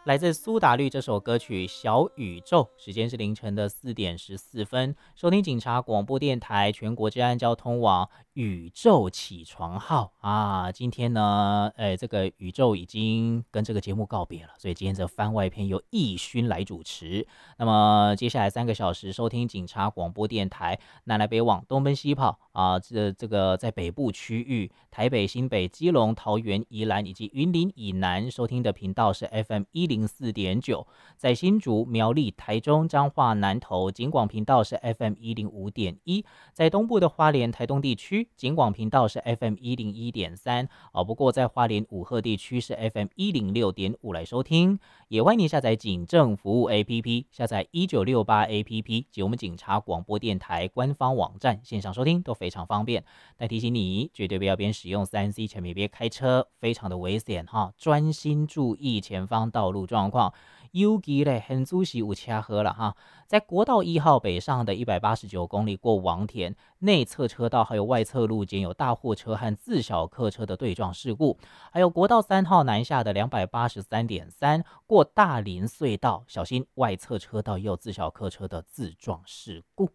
来自苏打绿这首歌曲《小宇宙》，时间是凌晨的4:14，收听警察广播电台全国治安交通网宇宙起床号啊！今天呢，这个宇宙已经跟这个节目告别了，所以今天这番外篇由义勋来主持。那么接下来3个小时收听警察广播电台，南来北往，东奔西跑啊！这个在北部区域，台北、新北、基隆、桃园、宜兰以及云林以南收听的频道是 FM104.9，在新竹、苗栗、台中、彰化、南投，警广频道是 FM105.1，在东部的花莲、台东地区，警广频道是 FM101.3，不过在花莲五鹤地区是 FM106.5来收听。也欢迎您下载警政服务 APP， 下载1968 APP 及我们警察广播电台官方网站，线上收听都非常方便。但提醒你，绝对不要边使用3C 前面别开车，非常的危险哈！专心注意前方道路状况。尤其咧，很仔细有车祸了哈，在国道1号北上的189公里过王田内侧车道，还有外侧路间有大货车和自小客车的对撞事故，还有国道3号南下的283.3过大林隧道，小心外侧车道也有自小客车的自撞事故。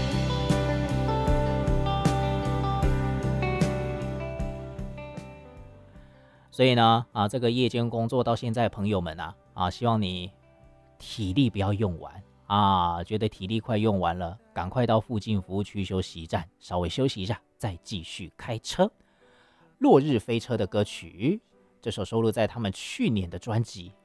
所以呢，这个夜间工作到现在，朋友们希望你体力不要用完觉得体力快用完了，赶快到附近服务区休息站稍微休息一下，再继续开车。落日飞车的歌曲，这首收录在他们去年的专辑